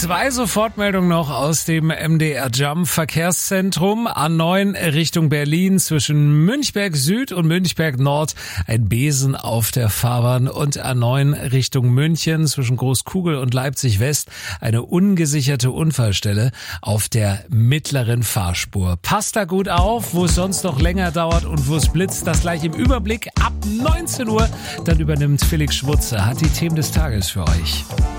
2 Sofortmeldungen noch aus dem MDR Jump Verkehrszentrum. A9 Richtung Berlin zwischen Münchberg Süd und Münchberg Nord ein Besen auf der Fahrbahn und A9 Richtung München zwischen Großkugel und Leipzig West eine ungesicherte Unfallstelle auf der mittleren Fahrspur. Passt da gut auf, wo es sonst noch länger dauert und wo es blitzt, das gleich im Überblick ab 19 Uhr. Dann übernimmt Felix Schwutze, hat die Themen des Tages für euch.